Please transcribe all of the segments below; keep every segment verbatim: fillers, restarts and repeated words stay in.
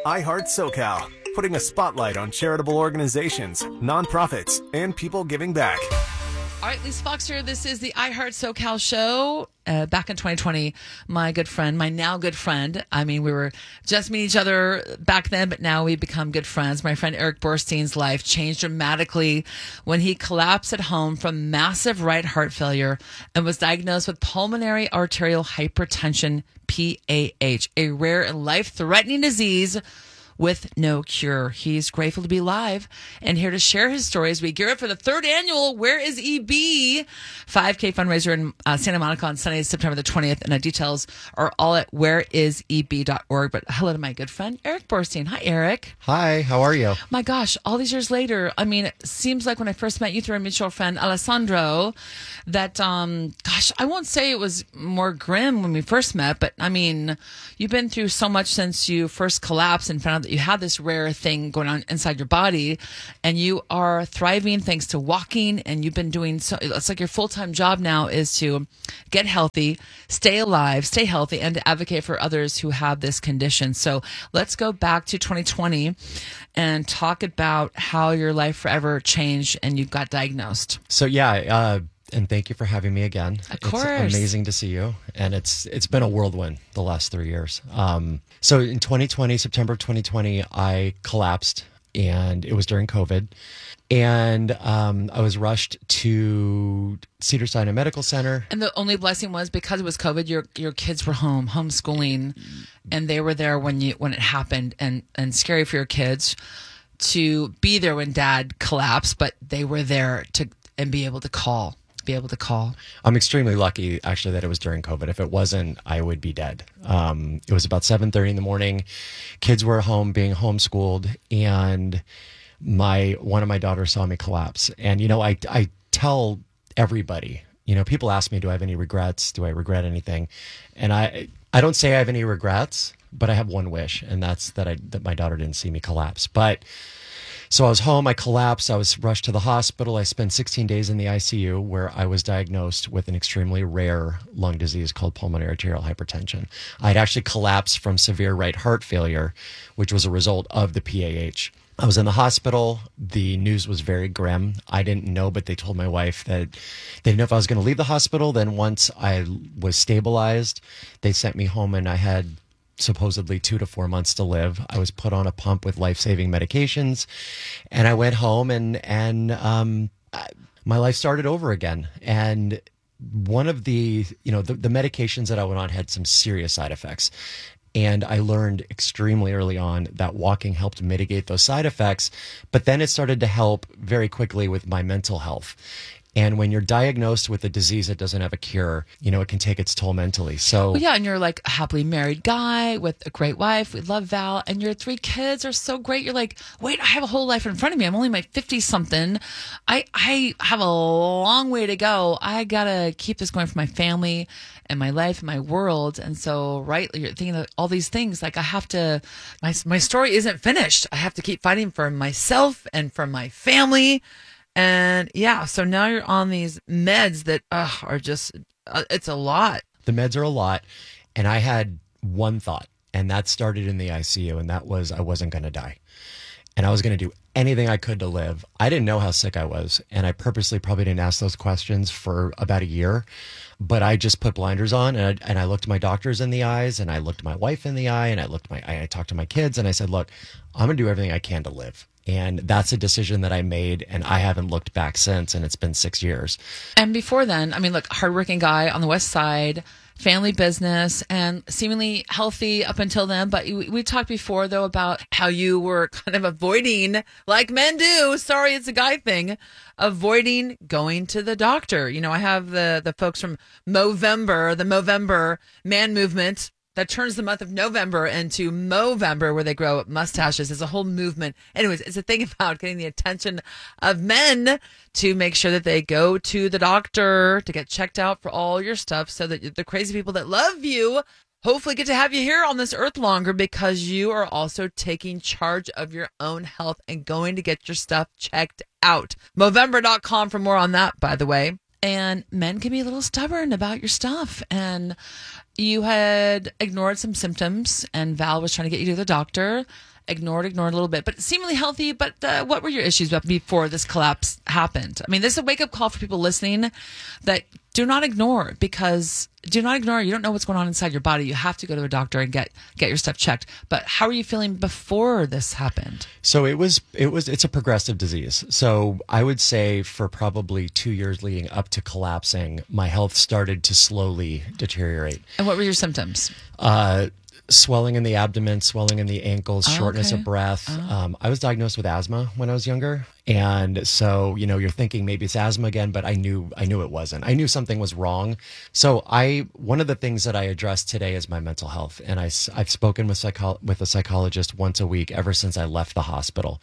iHeart SoCal, putting a spotlight on charitable organizations, nonprofits, and people giving back. All right, Lisa Fox here. This is the iHeart SoCal show. Uh, back in twenty twenty, my good friend, my now good friend, I mean, we were just meeting each other back then, but now we've become good friends. My friend Eric Borstein's life changed dramatically when he collapsed at home from massive right heart failure and was diagnosed with pulmonary arterial hypertension, P A H, a rare and life-threatening disease with no cure. He's grateful to be alive and here to share his story as we gear up for the third annual Where is E B five K fundraiser in uh, Santa Monica on Sunday, September the twentieth. And the details are all at where is e b dot org. But hello to my good friend, Eric Borstein. Hi, Eric. Hi, how are you? My gosh, all these years later, I mean, it seems like when I first met you through a mutual friend, Alessandro, that, um, gosh, I won't say it was more grim when we first met, but I mean, you've been through so much since you first collapsed and found out that you had this rare thing going on inside your body, and you are thriving thanks to walking, and you've been doing so. It's like your full-time job now is to get healthy, stay alive, stay healthy, and to advocate for others who have this condition. So let's go back to twenty twenty and talk about how your life forever changed and you got diagnosed. So yeah, uh, and thank you for having me again. Of course. It's amazing to see you. And it's it's been a whirlwind the last three years. Um, so in twenty twenty, September of twenty twenty, I collapsed, and it was during COVID. And um, I was rushed to Cedars-Sinai Medical Center. And the only blessing was because it was COVID, your your kids were home, homeschooling, and they were there when you when it happened, and, and scary for your kids to be there when Dad collapsed, but they were there to and be able to call. be able to call. I'm extremely lucky, actually, that it was during COVID. If it wasn't, I would be dead. Um, it was about seven thirty in the morning. Kids were home being homeschooled, and my one of my daughters saw me collapse. And, you know, I, I tell everybody, you know, people ask me, do I have any regrets? Do I regret anything? And I, I don't say I have any regrets, but I have one wish, and that's that I, that my daughter didn't see me collapse. But So I was home, I collapsed, I was rushed to the hospital. I spent sixteen days in the I C U where I was diagnosed with an extremely rare lung disease called pulmonary arterial hypertension. I'd actually collapsed from severe right heart failure, which was a result of the P A H. I was in the hospital. The news was very grim. I didn't know, but they told my wife that they didn't know if I was going to leave the hospital. Then once I was stabilized, they sent me home, and I had supposedly two to four months to live. I was put on a pump with life-saving medications, and I went home, and and um, I, my life started over again. And one of the, you know, the, the medications that I went on had some serious side effects. And I learned extremely early on that walking helped mitigate those side effects. But then it started to help very quickly with my mental health. And when you're diagnosed with a disease that doesn't have a cure, you know, it can take its toll mentally. So, well, yeah, and you're like a happily married guy with a great wife. We love Val, and your three kids are so great. You're like, wait, I have a whole life in front of me. I'm only my fifty something. I I have a long way to go. I gotta keep this going for my family and my life and my world. And so, right, you're thinking of all these things. Like, I have to. My my story isn't finished. I have to keep fighting for myself and for my family. And yeah, so now you're on these meds that uh, are just, uh, it's a lot. The meds are a lot. And I had one thought, and that started in the I C U, and that was I wasn't going to die. And I was going to do anything I could to live. I didn't know how sick I was, and I purposely probably didn't ask those questions for about a year. But I just put blinders on, and I, and I looked my doctors in the eyes, and I looked my wife in the eye, and I looked my I talked to my kids, and I said, look, I'm going to do everything I can to live. And that's a decision that I made, and I haven't looked back since, and it's been six years. And before then, I mean, look, hardworking guy on the West Side, family business, and seemingly healthy up until then. But we, we talked before, though, about how you were kind of avoiding, like men do, sorry, it's a guy thing, avoiding going to the doctor. You know, I have the, the folks from Movember, the Movember Man Movement, that turns the month of November into Movember, where they grow mustaches. It's a whole movement. Anyways, it's a thing about getting the attention of men to make sure that they go to the doctor to get checked out for all your stuff, so that the crazy people that love you hopefully get to have you here on this earth longer, because you are also taking charge of your own health and going to get your stuff checked out. Movember dot com for more on that, by the way. And men can be a little stubborn about your stuff. And you had ignored some symptoms, and Val was trying to get you to the doctor. Ignored, ignored a little bit, but seemingly healthy. But uh, what were your issues before this collapse happened? I mean, this is a wake-up call for people listening that do not ignore, because do not ignore. You don't know what's going on inside your body. You have to go to a doctor and get get your stuff checked. But how are you feeling before this happened? So it was, it was, it's a progressive disease. So I would say for probably two years leading up to collapsing, my health started to slowly deteriorate. And what were your symptoms? Uh, swelling in the abdomen, swelling in the ankles, Oh, shortness okay. of breath. Oh. Um, I was diagnosed with asthma when I was younger. And so, you know, you're thinking maybe it's asthma again, but I knew, I knew it wasn't. I knew something was wrong. So I, one of the things that I address today is my mental health. And I, I've spoken with psycho, with a psychologist once a week ever since I left the hospital.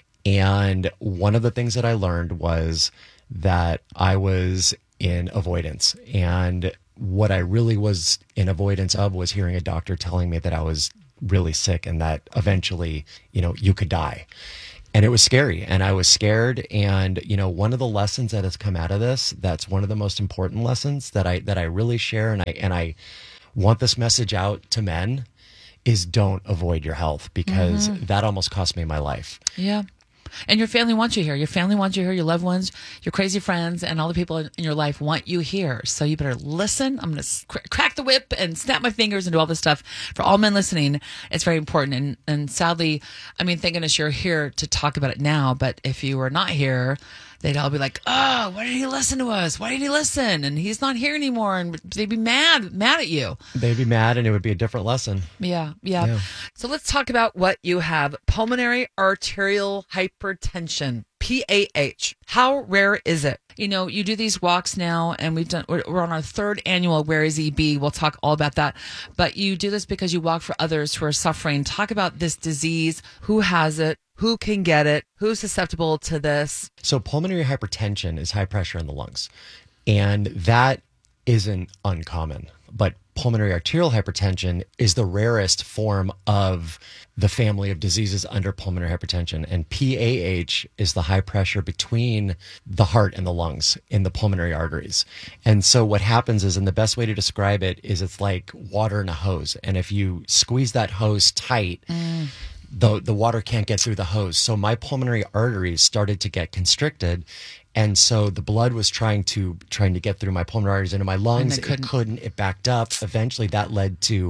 And one of the things that I learned was that I was in avoidance, and what I really was in avoidance of was hearing a doctor telling me that I was really sick and that eventually, you know, you could die. And it was scary, and I was scared. And, you know, one of the lessons that has come out of this, that's one of the most important lessons that I, that I really share. And I, and I want this message out to men is don't avoid your health, because Mm-hmm. that almost cost me my life. Yeah. And your family wants you here. Your family wants you here. Your loved ones, your crazy friends, and all the people in your life want you here. So you better listen. I'm going to cr- crack the whip and snap my fingers and do all this stuff. For all men listening, it's very important. And, and sadly, I mean, thank goodness you're here to talk about it now. But if you were not here, they'd all be like, oh, why didn't he listen to us? Why didn't he listen? And he's not here anymore. And they'd be mad, mad at you. They'd be mad, and it would be a different lesson. Yeah, yeah, Yeah. So let's talk about what you have. Pulmonary arterial hypertension, P A H. How rare is it? You know, you do these walks now, and we've done, we're, we're on our third annual Where is E B? We'll talk all about that. But you do this because you walk for others who are suffering. Talk about this disease. Who has it? Who can get it? Who's susceptible to this? So pulmonary hypertension is high pressure in the lungs, and that isn't uncommon. But pulmonary arterial hypertension is the rarest form of the family of diseases under pulmonary hypertension. And P A H is the high pressure between the heart and the lungs in the pulmonary arteries. And so what happens is, and the best way to describe it is, it's like water in a hose. And if you squeeze that hose tight, mm. the the water can't get through the hose. So my pulmonary arteries started to get constricted. And so the blood was trying to trying to get through my pulmonary arteries into my lungs. And it couldn't. It couldn't. It backed up. Eventually, that led to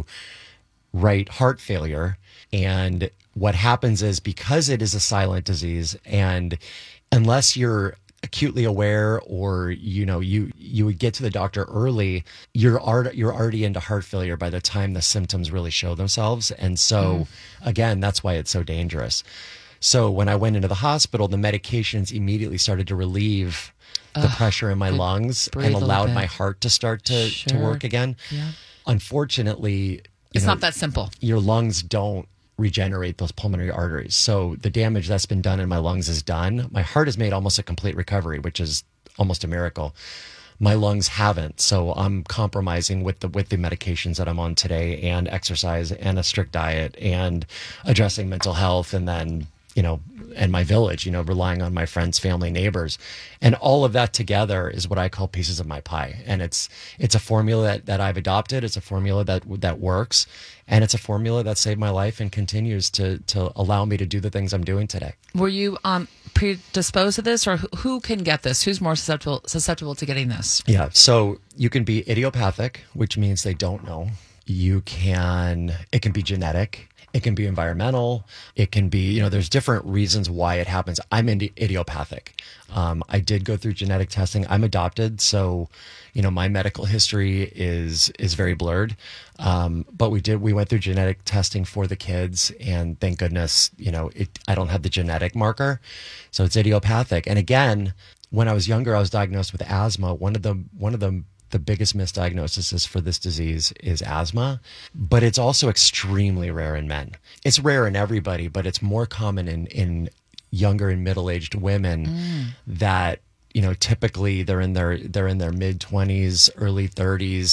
right heart failure. And what happens is, because it is a silent disease, and unless you're acutely aware, or you know you you would get to the doctor early, you're already you're already into heart failure by the time the symptoms really show themselves. And so mm. again, that's why it's so dangerous. So when I went into the hospital, the medications immediately started to relieve the uh, pressure in my lungs and allowed my heart to start to, sure. to work again. Yeah. Unfortunately, it's know, not that simple. Your lungs don't regenerate those pulmonary arteries. So the damage that's been done in my lungs is done. My heart has made almost a complete recovery, which is almost a miracle. My lungs haven't. So I'm compromising with the with the medications that I'm on today, and exercise, and a strict diet, and addressing mental health, and then, you know, and my village, you know, relying on my friends, family, neighbors. And all of that together is what I call pieces of my pie. And it's it's a formula that, that I've adopted. It's a formula that that works. And it's a formula that saved my life and continues to to allow me to do the things I'm doing today. Were you um, predisposed to this, or who, who can get this? Who's more susceptible susceptible to getting this? Yeah. So you can be idiopathic, which means they don't know. You can, it can be genetic. It can be environmental. It can be, you know, there's different reasons why it happens. I'm idi- idiopathic. Um, I did go through genetic testing. I'm adopted, so, you know, my medical history is is very blurred. Um, but we did we went through genetic testing for the kids, and thank goodness, you know, it, I don't have the genetic marker, so it's idiopathic. And again, when I was younger, I was diagnosed with asthma. One of the one of the The biggest misdiagnosis for this disease is asthma, but it's also extremely rare in men. It's rare in everybody, but it's more common in, in younger and middle-aged women mm. that, you know, typically they're in their they're in their mid twenties, early thirties.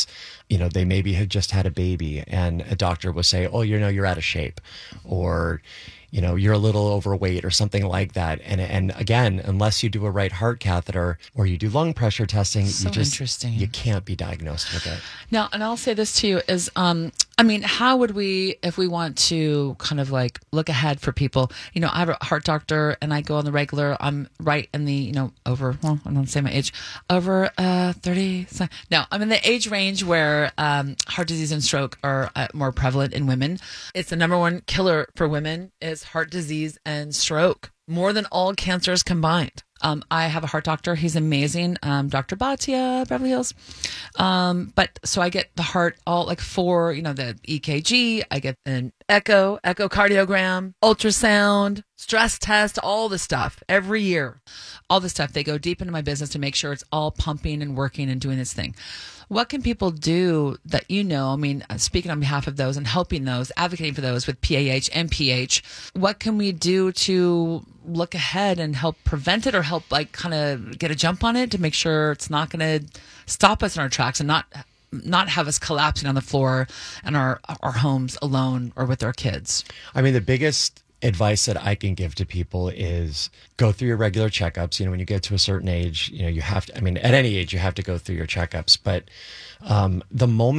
you know, they maybe had just had a baby and a doctor will say, oh, you know, you're out of shape, or, you know, you're a little overweight or something like that. And and again, unless you do a right heart catheter or you do lung pressure testing, So you just interesting. you can't be diagnosed with it. Now, and I'll say this to you is, um, I mean, how would we, if we want to kind of like look ahead for people, you know, I have a heart doctor and I go on the regular, I'm right in the, you know, over, well, I don't say my age, over uh, thirty. So, no, I'm in the age range where um, heart disease and stroke are uh, more prevalent in women. It's the number one killer for women is heart disease and stroke, more than all cancers combined. Um, I have a heart doctor. He's amazing. Um, Doctor Bhatia, Beverly Hills. Um, but so I get the heart all like for, you know, the E K G, I get an echo, echocardiogram, ultrasound, stress test, all the stuff every year, all the stuff. They go deep into my business to make sure it's all pumping and working and doing its thing. What can people do that, you know, I mean, speaking on behalf of those and helping those, advocating for those with P A H and P H, what can we do to look ahead and help prevent it or help like kind of get a jump on it to make sure it's not going to stop us in our tracks and not not have us collapsing on the floor in our, our homes alone or with our kids? I mean, the biggest advice that I can give to people is go through your regular checkups. You know, when you get to a certain age, you know, you have to, I mean, at any age, you have to go through your checkups. But um, the moment